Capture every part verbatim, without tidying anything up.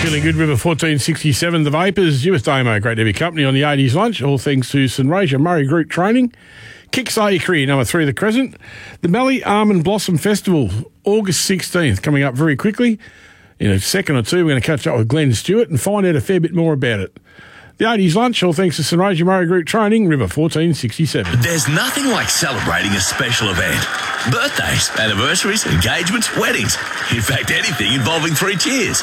Feeling good, River fourteen sixty-seven, The Vapors, U S Damo, great to have your company on the eighties lunch. All thanks to St Razor Murray Group Training. Kickstart your career, number three, The Crescent. The Mallee Almond Blossom Festival, August sixteenth, coming up very quickly. In a second or two, we're going to catch up with Glenn Stewart and find out a fair bit more about it. The eighties lunch, all thanks to St Razor Murray Group Training, River fourteen sixty-seven. There's nothing like celebrating a special event. Birthdays, anniversaries, engagements, weddings. In fact, anything involving three cheers.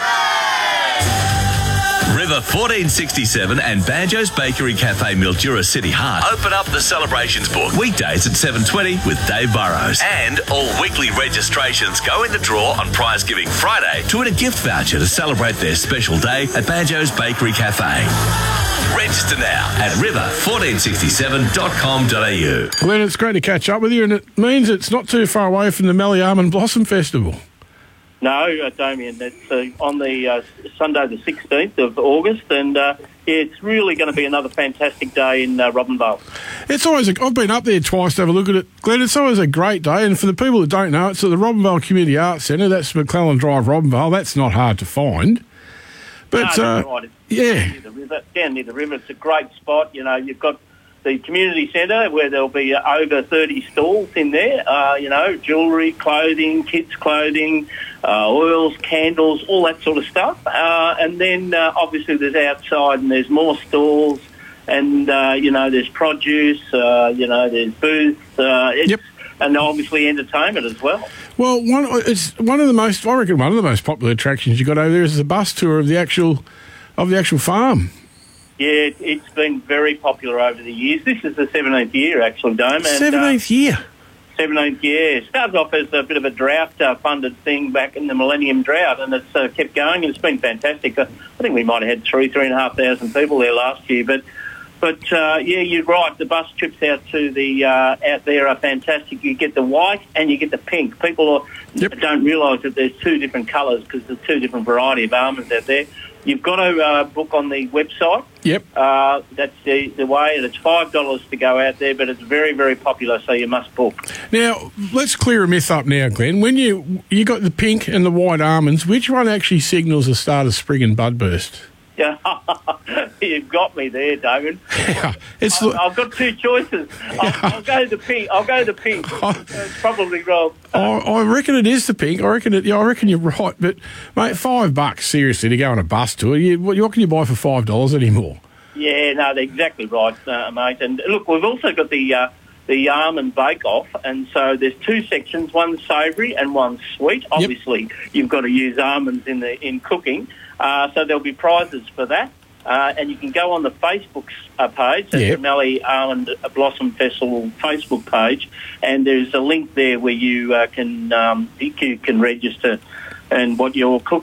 River fourteen sixty-seven and Banjo's Bakery Cafe, Mildura City Heart open up the celebrations book weekdays at seven twenty with Dave Burrows. And all weekly registrations go in the draw on Prize Giving Friday to win a gift voucher to celebrate their special day at Banjo's Bakery Cafe. Register now at river fourteen sixty-seven dot com dot a u. Glenn, it's great to catch up with you, and it means it's not too far away from the Mallee Almond Blossom Festival. No, uh, Damien, it's uh, on the uh, Sunday the sixteenth of August, and uh, yeah, it's really going to be another fantastic day in uh, Robinvale. It's always, a, I've been up there twice to have a look at it, Glenn. It's always a great day, and for the people that don't know, it's at the Robinvale Community Arts Centre. That's McClellan Drive, Robinvale. That's not hard to find. But, no, uh, right. It's yeah. Down near, the river, down near the river, it's a great spot. You know, you've got the community centre where there'll be uh, over thirty stalls in there, uh, you know, jewellery, clothing, kids' clothing, uh, oils, candles, all that sort of stuff. Uh, and then, uh, obviously, there's outside and there's more stalls and, uh, you know, there's produce, uh, you know, there's booths. Uh, it's, yep. And obviously entertainment as well. Well, one it's one of the most, I reckon, one of the most popular attractions you got over there is the bus tour of the actual of the actual farm. Yeah, it, it's been very popular over the years. This is the seventeenth year, actually, Dome. seventeenth uh, year? seventeenth year. It started off as a bit of a drought-funded uh, thing back in the Millennium Drought, and it's uh, kept going, and it's been fantastic. I think we might have had three, three and a half thousand people there last year, but... But, uh, yeah, you're right. The bus trips out to the uh, out there are fantastic. You get the white and you get the pink. People are, yep. don't realise that there's two different colours because there's two different variety of almonds out there. You've got to uh, book on the website. Yep. Uh, that's the, the way, and it's five dollars to go out there, but it's very, very popular, so you must book. Now, let's clear a myth up now, Glenn. When you you got the pink and the white almonds, which one actually signals the start of spring and bud burst? Yeah, you've got me there, David. Yeah, it's. I, I've got two choices. I'll, I'll go the pink. I'll go the pink. It's probably wrong. I, I reckon it is the pink. I reckon it. Yeah, I reckon you're right. But mate, five bucks seriously to go on a bus tour. You, what, what can you buy for five dollars anymore? Yeah, no, they're exactly right, uh, mate. And look, we've also got the uh, the almond bake off, and so there's two sections: one savoury and one sweet. Obviously, yep. You've got to use almonds in the in cooking. Uh, so there'll be prizes for that. Uh, and you can go on the Facebook uh, page, that's yep. the Mallee Almond Blossom Festival Facebook page, and there's a link there where you uh, can um, you can register and what you're cooking.